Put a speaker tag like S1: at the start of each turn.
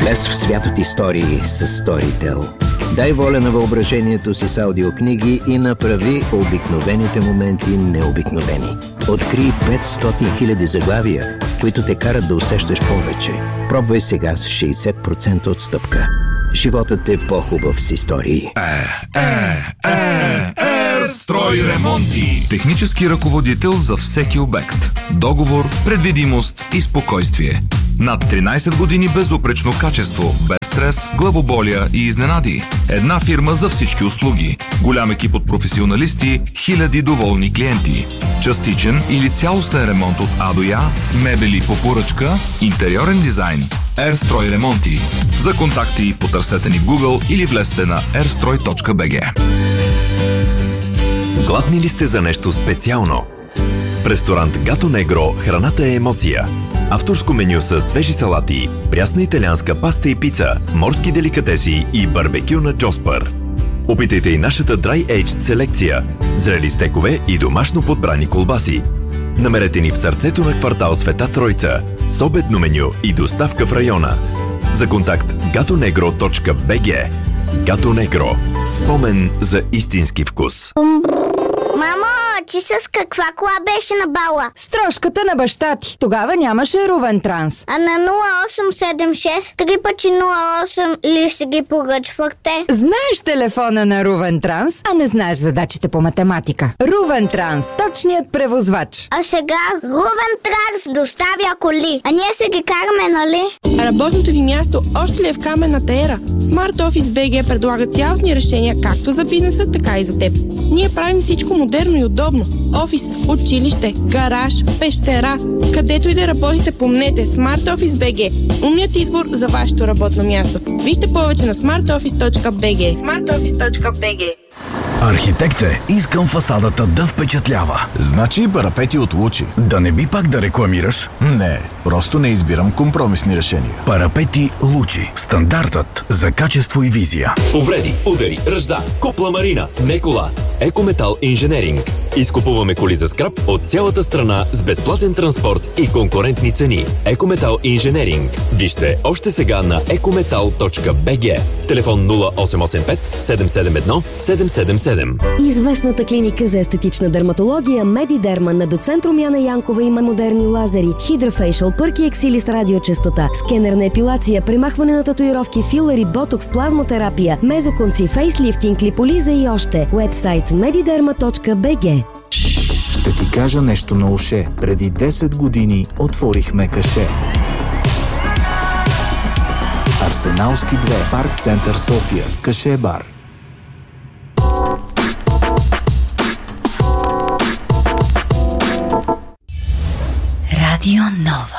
S1: Влез в свят от истории с Storytel. Дай воля на въображението си с аудиокниги и направи обикновените моменти необикновени. Открий 500 000 заглавия, които те карат да усещаш повече. Пробвай сега с 60% отстъпка. Животът е по-хубав с истории.
S2: Строй ремонти. Технически ръководител за всеки обект. Договор, предвидимост и спокойствие. Над 13 години безупречно качество, без стрес, главоболия и изненади. Една фирма за всички услуги. Голям екип от професионалисти, хиляди доволни клиенти. Частичен или цялостен ремонт от А до Я, мебели по поръчка, интериорен дизайн. Строй ремонти. За контакти потърсете ни в Google или влезте на airstroi.bg.
S3: Гладни ли сте за нещо специално? В ресторант Гато Негро храната е емоция. Авторско меню с свежи салати, прясна италианска паста и пица, морски деликатеси и барбекю на Джоспър. Опитайте и нашата Dry Aged селекция, зрели стекове и домашно подбрани колбаси. Намерете ни в сърцето на квартал Света Тройца, с обедно меню и доставка в района. За контакт gatonegro.bg. Гато Негро. Спомен за истински вкус.
S4: Мамо, ти с каква кола беше на бала?
S5: С трошката на баща ти. Тогава нямаше Рувен Транс.
S4: А на 0876 3 пъти 08 ли си ги поръчвахте?
S5: Знаеш телефона на Рувен Транс, а не знаеш задачите по математика. Рувен Транс. Точният превозвач.
S4: А сега Рувен Транс доставя коли. А ние се ги караме, нали?
S6: Работното ви място още ли е в каменната ера? Smart Office BG предлага цялостни решения както за бизнеса, така и за теб. Ние правим всичко модерно и удобно. Офис, училище, гараж, пещера. Където и да работите, помнете Smart Office BG. Умният избор за вашето работно място. Вижте повече на smartoffice.bg. smartoffice.bg.
S7: Архитект е, искам фасадата да впечатлява.
S8: Значи парапети от Лучи.
S7: Да не би пак да рекламираш?
S8: Не, просто не избирам компромисни решения.
S7: Парапети Лучи. Стандартът за качество и визия.
S3: Повреди, удари, ръжда, купла марина, не кола. Екометал инженеринг. Изкупуваме коли за скрап от цялата страна с безплатен транспорт и конкурентни цени. Екометал инженеринг. Вижте още сега на ecometal.bg. Телефон 0885 771 777.
S9: Известната клиника за естетична дерматология Медидерма на доцент Румяна Янкова има модерни лазери, хидрофейшъл, пърки ексили с радиочестота, скенерна епилация, премахване на татуировки, филери, ботокс, плазмотерапия, мезоконци, фейслифтинг, липолиза и още. Уебсайт mediderma.bg.
S10: Ще ти кажа нещо на уше. Преди 10 години отворихме каше. Арсеналски 2, Парк Център София, Каше бар.
S11: Радио Нова.